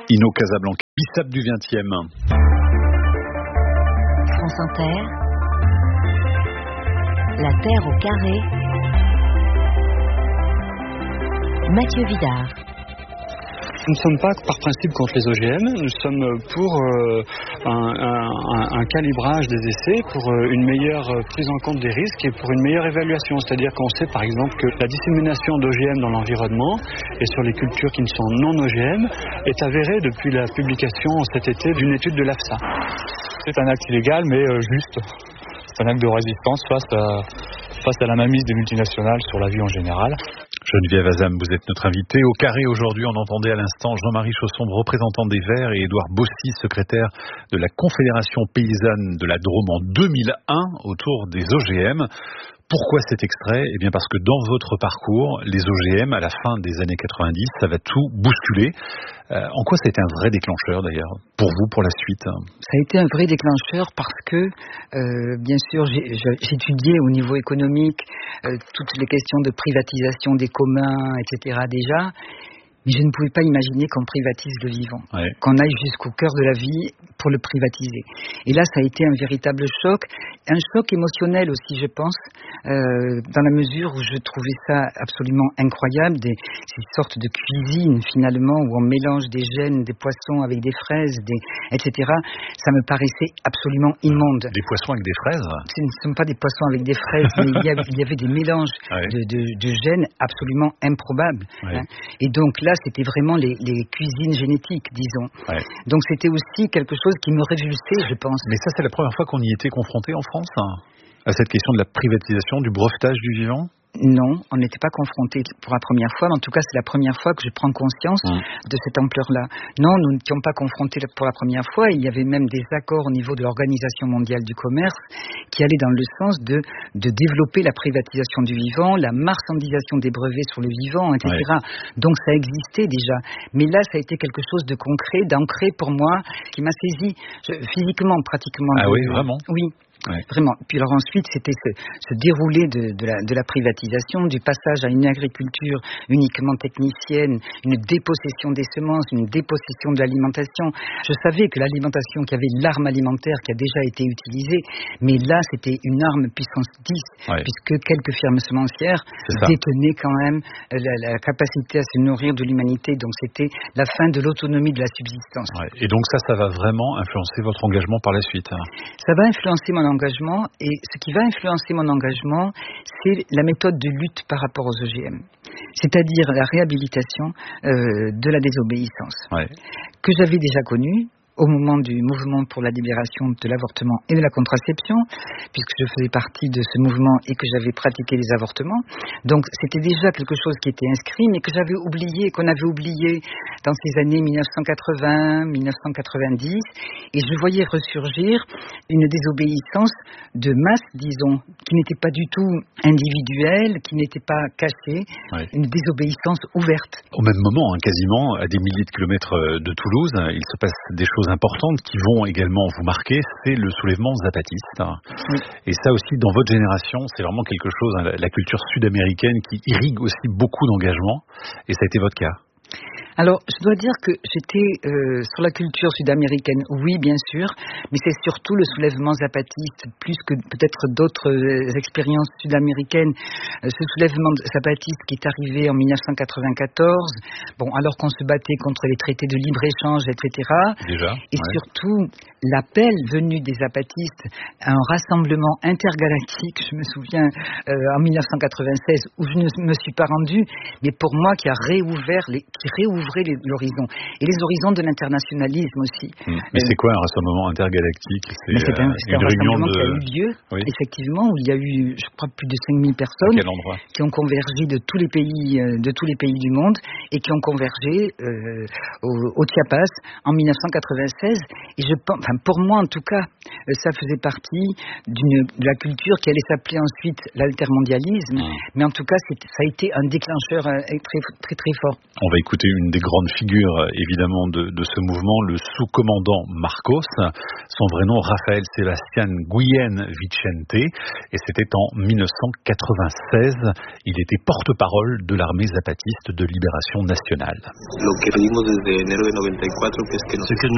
Inno Casablanca, Bissap du 20e. France Inter, la Terre au carré, Mathieu Vidard. Nous ne sommes pas par principe contre les OGM, nous sommes pour un calibrage des essais, pour une meilleure prise en compte des risques et pour une meilleure évaluation. C'est-à-dire qu'on sait par exemple que la dissémination d'OGM dans l'environnement et sur les cultures qui ne sont non OGM est avérée depuis la publication cet été d'une étude de l'AFSA. C'est un acte illégal mais juste. C'est un acte de résistance face à la mainmise des multinationales sur la vie en général. Geneviève Azam, vous êtes notre invitée. Au carré aujourd'hui, on entendait à l'instant Jean-Marie Chausson, représentant des Verts, et Édouard Bossy, secrétaire de la Confédération paysanne de la Drôme en 2001 autour des OGM. Pourquoi cet extrait ? Eh bien parce que dans votre parcours, les OGM, à la fin des années 90, ça va tout bousculer. En quoi ça a été un vrai déclencheur d'ailleurs, pour vous, pour la suite ? Ça a été un vrai déclencheur parce que, bien sûr, j'étudiais au niveau économique toutes les questions de privatisation des communs, etc. déjà. Mais je ne pouvais pas imaginer qu'on privatise le vivant, qu'on aille jusqu'au cœur de la vie pour le privatiser. Et là, ça a été un véritable choc émotionnel aussi, je pense, dans la mesure où je trouvais ça absolument incroyable, ces sortes de cuisine finalement, où on mélange des gènes, des poissons avec des fraises, etc. Ça me paraissait absolument immonde. Des poissons avec des fraises ? Ce ne sont pas des poissons avec des fraises, mais il y avait des mélanges de gènes absolument improbables. Hein. Et donc là, c'était vraiment les cuisines génétiques, disons. Donc c'était aussi quelque chose qui me révulsait, je pense. Mais ça, c'est la première fois qu'on y était confronté en France, à cette question de la privatisation, du brevetage du vivant ? Non, on n'était pas confrontés pour la première fois, mais en tout cas c'est la première fois que je prends conscience de cette ampleur-là. Non, nous n'étions pas confrontés pour la première fois, il y avait même des accords au niveau de l'Organisation mondiale du commerce qui allaient dans le sens de développer la privatisation du vivant, la marchandisation des brevets sur le vivant, etc. Donc ça existait déjà. Mais là, ça a été quelque chose de concret, d'ancré pour moi, qui m'a saisi physiquement, pratiquement. Ah oui, vraiment ? Oui. Vraiment. Puis alors ensuite, c'était ce déroulé de la privatisation, du passage à une agriculture uniquement technicienne, une dépossession des semences, une dépossession de l'alimentation. Je savais que l'alimentation, qu'il y avait l'arme alimentaire qui a déjà été utilisée, mais là, c'était une arme puissance 10, puisque quelques firmes semencières détenaient quand même la capacité à se nourrir de l'humanité. Donc c'était la fin de l'autonomie de la subsistance. Et donc ça va vraiment influencer votre engagement par la suite ? Ça va influencer mon engagement, et ce qui va influencer mon engagement, c'est la méthode de lutte par rapport aux OGM, c'est-à-dire la réhabilitation de la désobéissance, que j'avais déjà connue au moment du mouvement pour la libération de l'avortement et de la contraception, puisque je faisais partie de ce mouvement et que j'avais pratiqué les avortements. Donc c'était déjà quelque chose qui était inscrit, mais que j'avais oublié, qu'on avait oublié dans ces années 1980, 1990, et je voyais ressurgir une désobéissance de masse, disons, qui n'était pas du tout individuelle, qui n'était pas cachée, une désobéissance ouverte. Au même moment, quasiment, à des milliers de kilomètres de Toulouse, il se passe des choses importantes qui vont également vous marquer, c'est le soulèvement zapatiste. Et ça aussi, dans votre génération, c'est vraiment quelque chose, la culture sud-américaine qui irrigue aussi beaucoup d'engagement, et ça a été votre cas. Alors, je dois dire que j'étais sur la culture sud-américaine, oui, bien sûr, mais c'est surtout le soulèvement zapatiste, plus que peut-être d'autres expériences sud-américaines. Ce soulèvement zapatiste qui est arrivé en 1994, alors qu'on se battait contre les traités de libre-échange, etc. Déjà, et surtout, l'appel venu des zapatistes à un rassemblement intergalactique, je me souviens, en 1996, où je ne me suis pas rendue, mais pour moi, qui réouvrait l'horizon. Et les horizons de l'internationalisme aussi. Mais c'est quoi un rassemblement intergalactique ? C'est un rassemblement qui a eu lieu, effectivement, où il y a eu, je crois, plus de 5000 personnes qui ont convergé de tous les pays du monde et qui ont convergé au Chiapas en 1996. Et je pense, pour moi en tout cas, ça faisait partie de la culture qui allait s'appeler ensuite l'altermondialisme. Mais en tout cas, ça a été un déclencheur très, très, très fort. On va écouter une des grandes figures évidemment de ce mouvement, le sous-commandant Marcos. Son vrai nom, Rafael Sebastián Guillén Vicente, et c'était en 1996. Il était porte-parole de l'armée zapatiste de libération nationale.